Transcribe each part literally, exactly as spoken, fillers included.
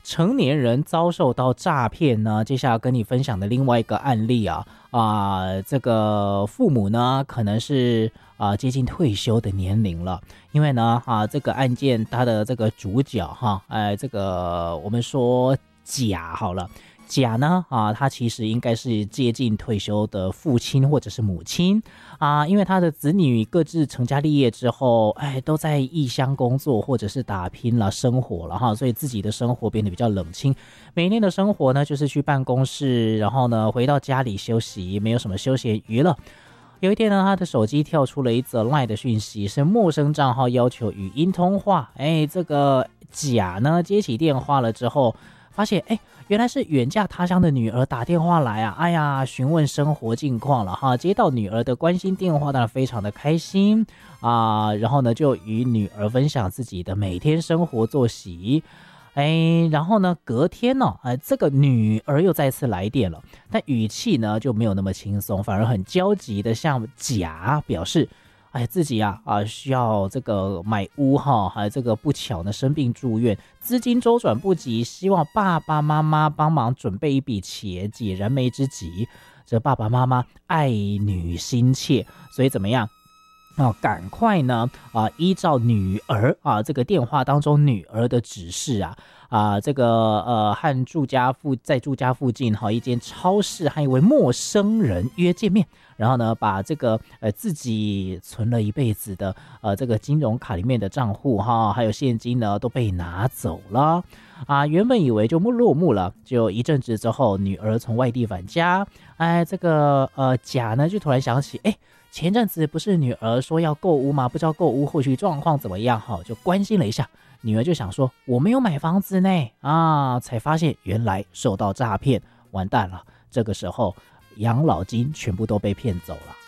成年人遭受到诈骗呢，接下来跟你分享的另外一个案例啊啊、呃，这个父母呢可能是啊、呃、接近退休的年龄了，因为呢啊这个案件它的这个主角哈，哎这个我们说甲好了。甲呢啊，他其实应该是接近退休的父亲或者是母亲啊，因为他的子女各自成家立业之后，哎，都在异乡工作或者是打拼了生活了哈，所以自己的生活变得比较冷清。每天的生活呢，就是去办公室，然后呢回到家里休息，没有什么休闲娱乐。有一天呢，他的手机跳出了一则 LINE 的讯息，是陌生账号要求语音通话。哎，这个甲呢接起电话了之后，发现哎。原来是远嫁他乡的女儿打电话来啊，哎呀，询问生活近况了哈。接到女儿的关心电话，当然非常的开心啊。然后呢，就与女儿分享自己的每天生活作息。哎，然后呢，隔天呢、哦，哎，这个女儿又再次来电了，但语气呢就没有那么轻松，反而很焦急的向甲表示。哎，自己啊啊需要这个买屋哈，还有这个不巧呢生病住院，资金周转不及，希望爸爸妈妈帮忙准备一笔钱解燃眉之急。这爸爸妈妈爱女心切，所以怎么样？哦，赶快呢啊，依照女儿啊这个电话当中女儿的指示啊啊，这个呃和住家附在住家附近哈一间超市和一位陌生人约见面。然后呢，把这个呃自己存了一辈子的呃这个金融卡里面的账户哈，还有现金呢都被拿走了啊。原本以为就落幕了，就一阵子之后，女儿从外地返家，哎，这个呃甲呢就突然想起，哎，前阵子不是女儿说要购屋吗？不知道购屋后续状况怎么样哈，就关心了一下。女儿就想说我没有买房子呢啊，才发现原来受到诈骗，完蛋了。这个时候。养老金全部都被骗走了。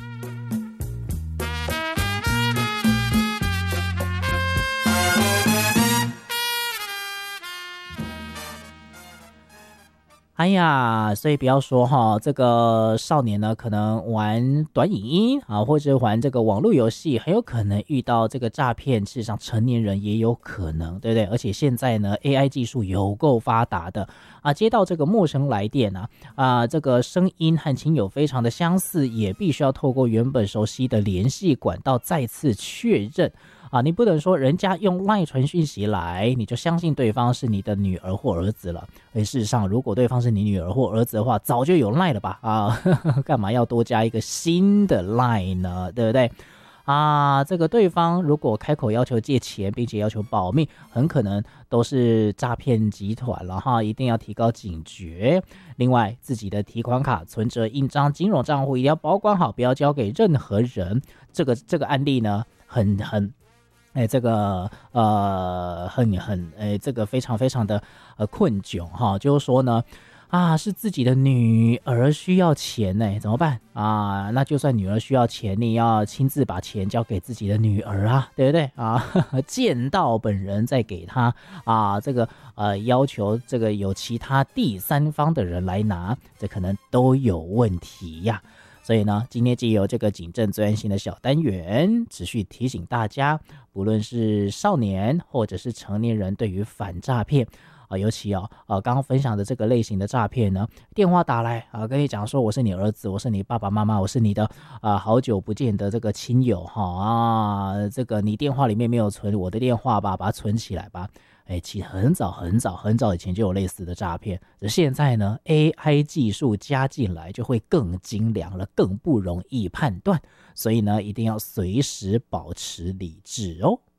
哎呀，所以不要说哈，这个少年呢，可能玩短影音啊，或者玩这个网络游戏，很有可能遇到这个诈骗。事实上，成年人也有可能，对不对？而且现在呢 ，A I 技术有够发达的啊，接到这个陌生来电啊，啊，这个声音和亲友非常的相似，也必须要透过原本熟悉的联系管道再次确认。啊，你不能说人家用 LINE 传讯息来，你就相信对方是你的女儿或儿子了。而事实上，如果对方是你女儿或儿子的话，早就有 LINE 了吧？啊，呵呵干嘛要多加一个新的 LINE 呢？对不对？啊，这个对方如果开口要求借钱，并且要求保密，很可能都是诈骗集团了哈，一定要提高警觉。另外，自己的提款卡、存折、印章、金融账户一定要保管好，不要交给任何人。这个这个案例呢，很很。哎，这个呃，很很哎，这个非常非常的呃困窘哈，就是说呢，啊，是自己的女儿需要钱呢，怎么办啊？那就算女儿需要钱，你要亲自把钱交给自己的女儿啊，对不对啊？呵呵见到本人再给他啊，这个呃要求这个有其他第三方的人来拿，这可能都有问题呀。所以呢，今天藉由这个警政最安心的小单元，持续提醒大家，不论是少年或者是成年人，对于反诈骗啊、呃，尤其哦，呃，刚刚分享的这个类型的诈骗呢，电话打来啊、呃，跟你讲说我是你儿子，我是你爸爸妈妈，我是你的啊、呃、好久不见的这个亲友哈啊，这个你电话里面没有存我的电话吧，把它存起来吧。哎，其实很早很早很早以前就有类似的诈骗，而现在呢 A I 技术加进来就会更精良了，更不容易判断，所以呢一定要随时保持理智哦。